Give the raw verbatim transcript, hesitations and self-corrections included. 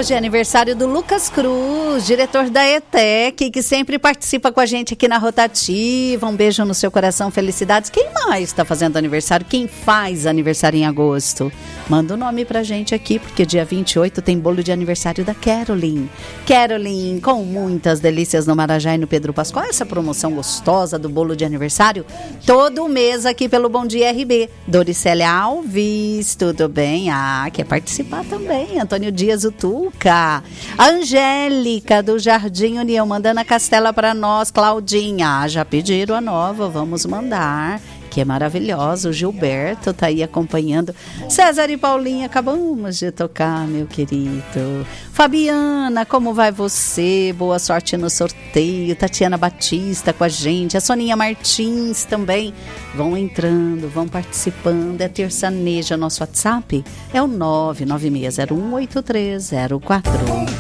Hoje é aniversário do Lucas Cruz, diretor da E T E C, que sempre participa com a gente aqui na Rotativa. Um beijo no seu coração, felicidades. Quem mais está fazendo aniversário? Quem faz aniversário em agosto? Manda o um nome pra gente aqui, porque dia vinte e oito tem bolo de aniversário da Caroline. Caroline, com muitas delícias no Marajá e no Pedro Pascoal. Essa promoção gostosa do bolo de aniversário, todo mês aqui pelo Bom Dia R B. Doricélia Alves, tudo bem? Ah, quer participar também. Antônio Dias, o Tuca. A Angélica, do Jardim União, mandando a Castela para nós. Claudinha, já pediram a nova, vamos mandar. Que é maravilhosa, o Gilberto tá aí acompanhando. César e Paulinha, acabamos de tocar, meu querido. Fabiana, como vai você? Boa sorte no sorteio. Tatiana Batista com a gente. A Soninha Martins também. Vão entrando, vão participando. É terçaneja, nosso WhatsApp é o nove nove seis zero um oito três zero quatro.